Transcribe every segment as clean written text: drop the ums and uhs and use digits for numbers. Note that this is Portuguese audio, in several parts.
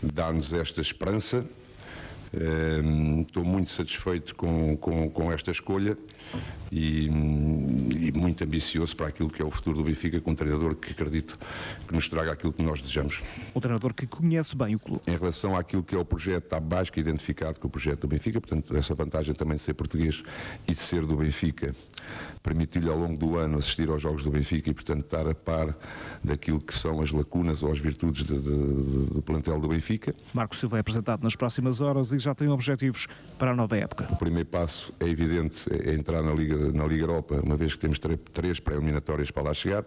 dá-nos esta esperança. Estou muito satisfeito com esta escolha e muito ambicioso para aquilo que é o futuro do Benfica, com um treinador que acredito que nos traga aquilo que nós desejamos. Um treinador que conhece bem o clube. Em relação àquilo que é o projeto, está mais que identificado com o projeto do Benfica, portanto essa vantagem também de ser português e de ser do Benfica permitiu-lhe ao longo do ano assistir aos jogos do Benfica e portanto estar a par daquilo que são as lacunas ou as virtudes do plantel do Benfica. Marco Silva é apresentado nas próximas horas e já tem objetivos para a nova época. O primeiro passo é evidente, é entrar na Liga Europa, uma vez que temos três pré-eliminatórias para lá chegar,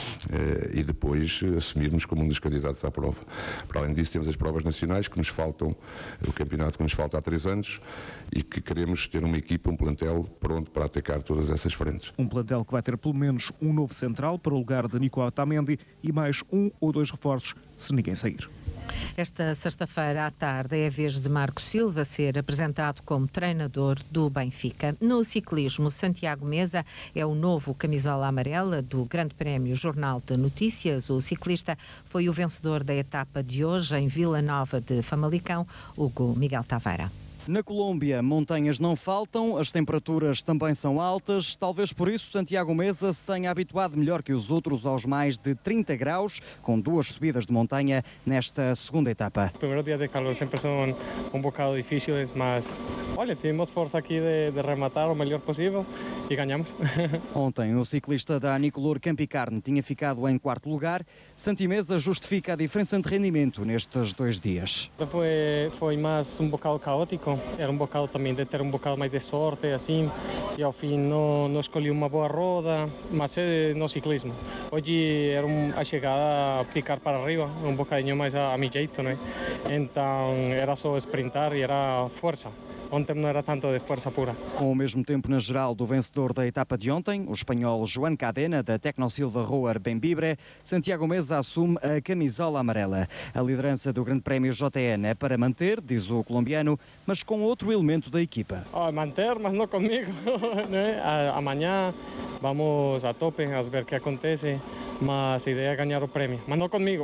e depois assumirmos como um dos candidatos à prova. Para além disso, temos as provas nacionais que nos faltam, o campeonato que nos falta há 3 anos, e que queremos ter uma equipa, um plantel pronto para atacar todas essas frentes. Um plantel que vai ter pelo menos um novo central para o lugar de Nico Otamendi e mais 1 ou 2 reforços se ninguém sair. Esta sexta-feira à tarde é a vez de Marco Silva ser apresentado como treinador do Benfica. No ciclismo, Santiago Meza é o novo camisola amarela do Grande Prémio Jornal de Notícias. O ciclista foi o vencedor da etapa de hoje em Vila Nova de Famalicão, Hugo Miguel Taveira. Na Colômbia, montanhas não faltam, as temperaturas também são altas. Talvez por isso Santiago Meza se tenha habituado melhor que os outros aos mais de 30 graus, com 2 subidas de montanha nesta segunda etapa. Os primeiros dias de calor sempre são um bocado difíceis, mas olha, temos força aqui de rematar o melhor possível e ganhamos. Ontem, o ciclista da Anicolor Campicarne tinha ficado em 4º lugar. Santi Meza justifica a diferença de rendimento nestes 2 dias. Foi mais um bocado caótico. Era um bocado também de ter um bocado mais de sorte, assim, e ao fim não escolhi uma boa roda, mas é no ciclismo. Hoje era a chegada a picar para arriba, um bocadinho mais a meu jeito, né? Então era só sprintar e era força. Ontem não era tanto de força pura. Com o mesmo tempo na geral do vencedor da etapa de ontem, o espanhol Joan Cadena, da Tecnosilva Roar Bembibre, Santiago Meza assume a camisola amarela. A liderança do Grande Prémio JN é para manter, diz o colombiano, mas com outro elemento da equipa. Manter, mas não comigo. Né? Amanhã vamos a tope a ver o que acontece. Mas a ideia é ganhar o prémio, mas não comigo.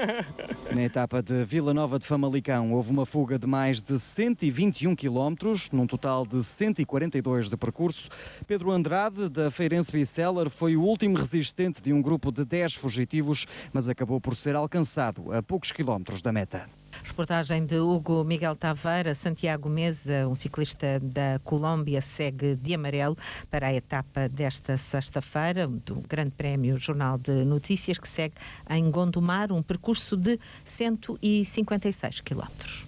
Na etapa de Vila Nova de Famalicão houve uma fuga de mais de 121 km, num total de 142 de percurso. Pedro Andrade, da Feirense Biceller, foi o último resistente de um grupo de 10 fugitivos, mas acabou por ser alcançado a poucos quilómetros da meta. Reportagem de Hugo Miguel Taveira. Santiago Meza, um ciclista da Colômbia, segue de amarelo para a etapa desta sexta-feira do Grande Prémio Jornal de Notícias, que segue em Gondomar, um percurso de 156 quilómetros.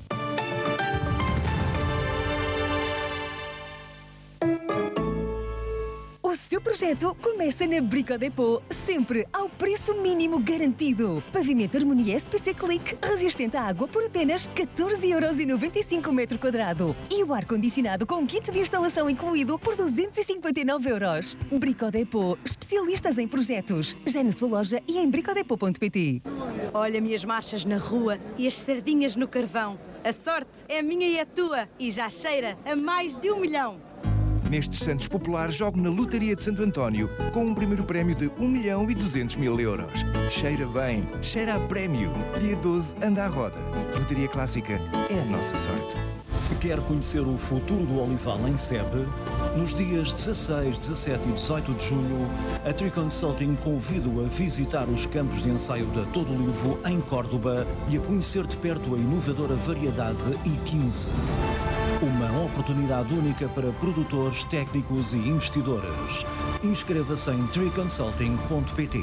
O seu projeto começa na Brico Dépôt, sempre ao preço mínimo garantido. Pavimento Harmonia SPC Click, resistente à água por apenas 14,95€ o metro quadrado. E o ar-condicionado com kit de instalação incluído por 259€. Brico Dépôt, especialistas em projetos. Já na sua loja e em bricodepot.pt. Olha-me as marchas na rua e as sardinhas no carvão. A sorte é minha e a tua e já cheira a mais de 1 milhão. Nestes Santos Populares, jogo na Lotaria de Santo António com um primeiro prémio de 1.200.000€. Cheira bem, cheira a prémio. Dia 12, anda à roda. Lotaria Clássica é a nossa sorte. Quer conhecer o futuro do olival em Sebe? Nos dias 16, 17 e 18 de junho, a Tree Consulting convida-o a visitar os campos de ensaio da Todo Olivo em Córdoba e a conhecer de perto a inovadora variedade I15. Uma oportunidade única para produtores, técnicos e investidores. Inscreva-se em treeconsulting.pt.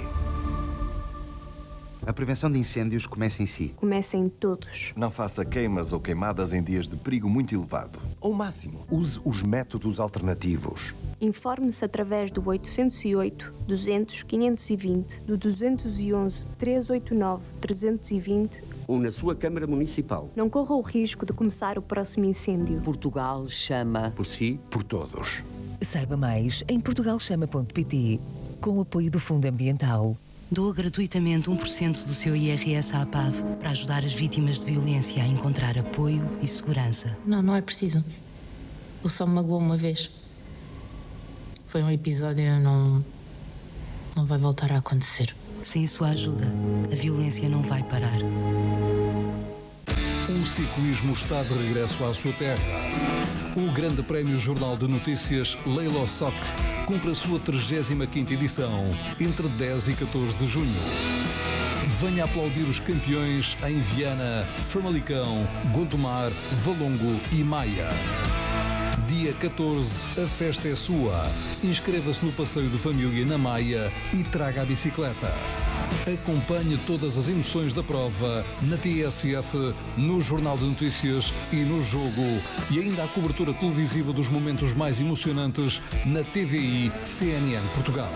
A prevenção de incêndios começa em si. Começa em todos. Não faça queimas ou queimadas em dias de perigo muito elevado. Ao máximo, use os métodos alternativos. Informe-se através do 808 200 520, do 211 389 320 ou na sua Câmara Municipal. Não corra o risco de começar o próximo incêndio. Portugal chama. Por si, por todos. Saiba mais em portugalchama.pt, com o apoio do Fundo Ambiental. Doa gratuitamente 1% do seu IRS à APAV para ajudar as vítimas de violência a encontrar apoio e segurança. Não é preciso. Ele só me magoou uma vez. Foi um episódio e não vai voltar a acontecer. Sem a sua ajuda, a violência não vai parar. O ciclismo está de regresso à sua terra. O Grande Prémio Jornal de Notícias Leilo Soc cumpre a sua 35ª edição, entre 10 e 14 de junho. Venha aplaudir os campeões em Viana, Famalicão, Gondomar, Valongo e Maia. Dia 14, a festa é sua. Inscreva-se no passeio de família na Maia e traga a bicicleta. Acompanhe todas as emoções da prova na TSF, no Jornal de Notícias e no Jogo. E ainda a cobertura televisiva dos momentos mais emocionantes na TVI CNN Portugal.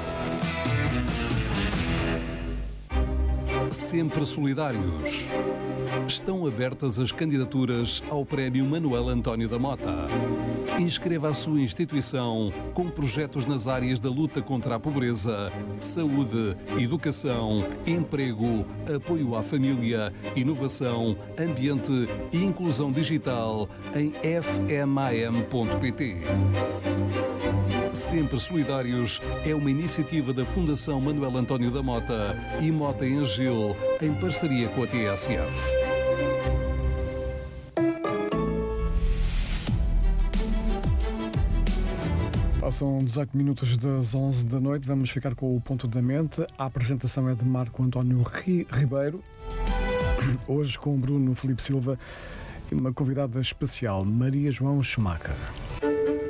Sempre solidários. Estão abertas as candidaturas ao Prémio Manuel António da Mota. Inscreva a sua instituição com projetos nas áreas da luta contra a pobreza, saúde, educação, emprego, apoio à família, inovação, ambiente e inclusão digital em fmam.pt. Sempre Solidários é uma iniciativa da Fundação Manuel António da Mota e Mota em Gil, em parceria com a TSF. Passam 18 minutos das 11 da noite, vamos ficar com o ponto da mente. A apresentação é de Marco António Ribeiro, hoje com Bruno Filipe Silva e uma convidada especial, Maria João Schumacher.